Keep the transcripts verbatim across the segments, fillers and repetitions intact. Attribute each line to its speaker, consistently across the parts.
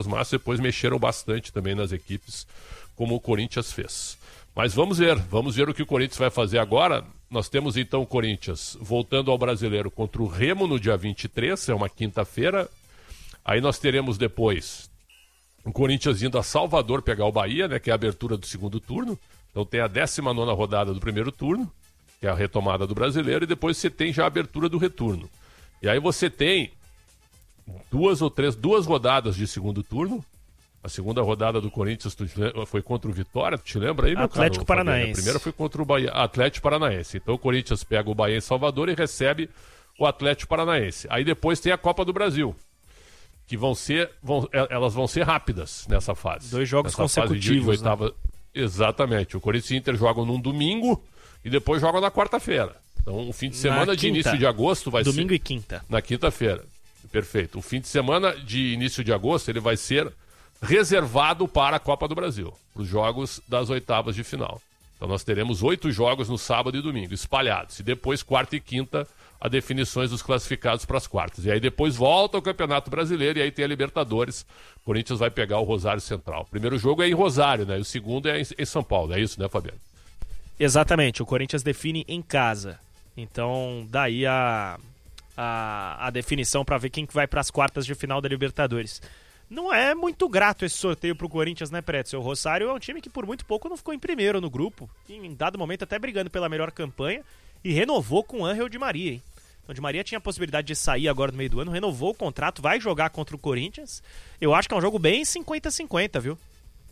Speaker 1: mas depois mexeram bastante também nas equipes, como o Corinthians fez. Mas vamos ver, vamos ver o que o Corinthians vai fazer agora. Nós temos então o Corinthians voltando ao Brasileiro contra o Remo no dia vinte e três, é uma quinta-feira. Aí nós teremos depois o Corinthians indo a Salvador pegar o Bahia, né, que é a abertura do segundo turno. Então tem a décima nona rodada do primeiro turno, que é a retomada do Brasileiro, e depois você tem já a abertura do retorno. E aí você tem duas ou três, duas rodadas de segundo turno. A segunda rodada do Corinthians foi contra o Vitória, tu te lembra aí, meu
Speaker 2: Atlético
Speaker 1: caro,
Speaker 2: Paranaense.
Speaker 1: A primeira foi contra o Bahia, Atlético Paranaense. Então o Corinthians pega o Bahia em Salvador e recebe o Atlético Paranaense. Aí depois tem a Copa do Brasil, que vão ser, vão, elas vão ser rápidas nessa fase.
Speaker 2: Dois jogos
Speaker 1: nessa
Speaker 2: consecutivos,
Speaker 1: fase de oitava. Né? Exatamente. O Corinthians e o Inter jogam num domingo e depois jogam na quarta-feira. Então o fim de semana
Speaker 2: Na
Speaker 1: de
Speaker 2: quinta.
Speaker 1: início de agosto vai
Speaker 2: Domingo
Speaker 1: ser...
Speaker 2: Domingo e quinta.
Speaker 1: Na quinta-feira. Perfeito. O fim de semana de início de agosto ele vai ser reservado para a Copa do Brasil, para os jogos das oitavas de final. Então nós teremos oito jogos no sábado e domingo, espalhados. E depois, quarta e quinta, a definições dos classificados para as quartas. E aí depois volta o Campeonato Brasileiro e aí tem a Libertadores. O Corinthians vai pegar o Rosário Central. O primeiro jogo é em Rosário, né? E o segundo é em São Paulo. É isso, né, Fabiano?
Speaker 2: Exatamente. O Corinthians define em casa. Então, daí a, a, a definição para ver quem vai para as quartas de final da Libertadores. Não é muito grato esse sorteio pro Corinthians, né, Pretzel? O Rosário é um time que por muito pouco não ficou em primeiro no grupo, em dado momento até brigando pela melhor campanha, e renovou com o Ángel Di Maria, hein? Então, Di Maria tinha a possibilidade de sair agora no meio do ano, renovou o contrato, vai jogar contra o Corinthians. Eu acho que é um jogo bem cinquenta a cinquenta, viu?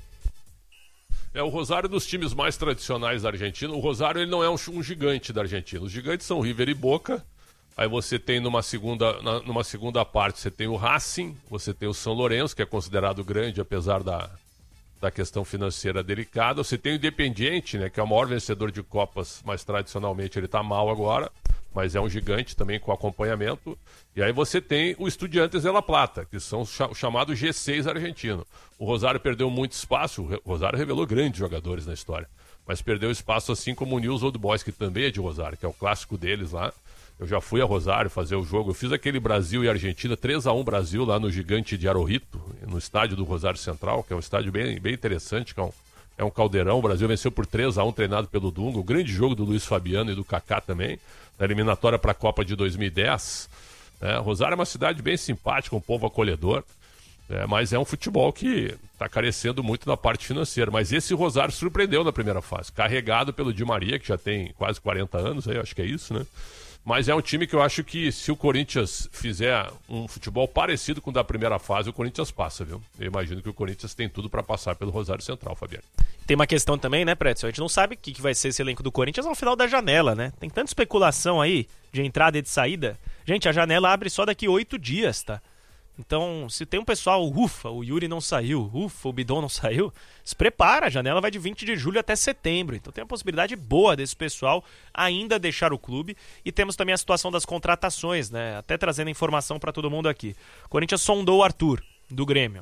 Speaker 1: É, o Rosário dos times mais tradicionais da Argentina. O Rosário ele não é um, um gigante da Argentina. Os gigantes são River e Boca. Aí você tem numa segunda, na, numa segunda parte, você tem o Racing, você tem o São Lourenço, que é considerado grande, apesar da, da questão financeira delicada. Você tem o Independiente, né, que é o maior vencedor de Copas, mas tradicionalmente ele está mal agora, mas é um gigante também com acompanhamento. E aí você tem o Estudiantes de La Plata, que são o chamado G seis argentino. O Rosário perdeu muito espaço, o Rosário revelou grandes jogadores na história, mas perdeu espaço assim como o News Old Boys, que também é de Rosário, que é o clássico deles lá. Eu já fui a Rosário fazer o jogo. Eu fiz aquele Brasil e Argentina, três a um Brasil, lá no Gigante de Arorrito, no estádio do Rosário Central, que é um estádio bem, bem interessante, que é um, é um caldeirão. O Brasil venceu por três a um, treinado pelo Dunga. O grande jogo do Luiz Fabiano e do Kaká também, na eliminatória para a Copa de dois mil e dez. É, Rosário é uma cidade bem simpática, um povo acolhedor, é, mas é um futebol que está carecendo muito na parte financeira. Mas esse Rosário surpreendeu na primeira fase, carregado pelo Di Maria, que já tem quase quarenta anos, aí, acho que é isso, né? Mas é um time que eu acho que se o Corinthians fizer um futebol parecido com o da primeira fase, o Corinthians passa, viu? Eu imagino que o Corinthians tem tudo para passar pelo Rosário Central, Fabiano.
Speaker 2: Tem uma questão também, né, Pretzel? A gente não sabe o que que vai ser esse elenco do Corinthians ao final da janela, né? Tem tanta especulação aí de entrada e de saída. Gente, a janela abre só daqui oito dias, tá? Então, se tem um pessoal, ufa, o Yuri não saiu, ufa, o Bidon não saiu, se prepara, a janela vai de vinte de julho até setembro. Então tem uma possibilidade boa desse pessoal ainda deixar o clube. E temos também a situação das contratações, né? Até trazendo informação para todo mundo aqui. O Corinthians sondou o Arthur, do Grêmio.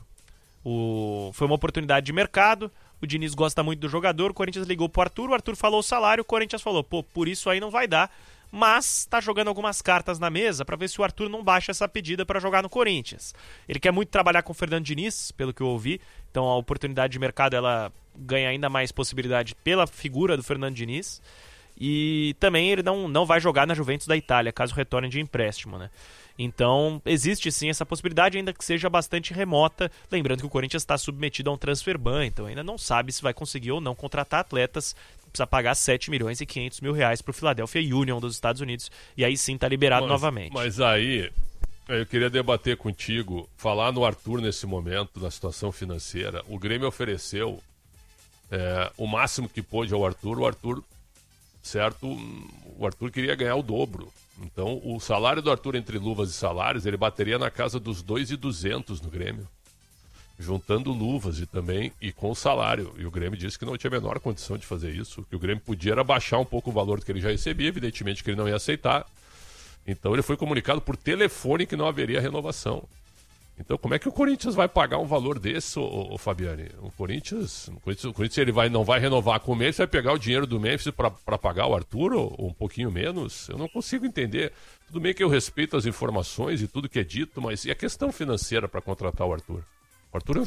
Speaker 2: O... Foi uma oportunidade de mercado, o Diniz gosta muito do jogador, o Corinthians ligou pro Arthur, o Arthur falou o salário, o Corinthians falou, pô, por isso aí não vai dar. Mas está jogando algumas cartas na mesa para ver se o Arthur não baixa essa pedida para jogar no Corinthians. Ele quer muito trabalhar com o Fernando Diniz, pelo que eu ouvi, então a oportunidade de mercado ela ganha ainda mais possibilidade pela figura do Fernando Diniz. E também ele não, não vai jogar na Juventus da Itália, caso retorne de empréstimo, né? Então, existe sim essa possibilidade, ainda que seja bastante remota. Lembrando que o Corinthians está submetido a um transfer ban, então ainda não sabe se vai conseguir ou não contratar atletas. Precisa pagar sete milhões e quinhentos mil reais para o Philadelphia Union dos Estados Unidos. E aí sim está liberado
Speaker 1: mas,
Speaker 2: novamente.
Speaker 1: Mas aí, eu queria debater contigo, falar no Arthur nesse momento, na situação financeira. O Grêmio ofereceu é, o máximo que pôde ao Arthur. O Arthur, certo, o Arthur queria ganhar o dobro. Então, o salário do Arthur entre luvas e salários, ele bateria na casa dos dois mil e duzentos no Grêmio, juntando luvas e também e com o salário. E o Grêmio disse que não tinha a menor condição de fazer isso, que o Grêmio podia era baixar um pouco o valor que ele já recebia, evidentemente que ele não ia aceitar. Então, ele foi comunicado por telefone que não haveria renovação. Então, como é que o Corinthians vai pagar um valor desse, ô, ô, Fabiane? O Corinthians, o Corinthians, o Corinthians ele vai, não vai renovar com o Memphis, vai pegar o dinheiro do Memphis para pagar o Arthur, ou, ou um pouquinho menos? Eu não consigo entender. Tudo bem que eu respeito as informações e tudo que é dito, mas e a questão financeira para contratar o Arthur? O Arthur é um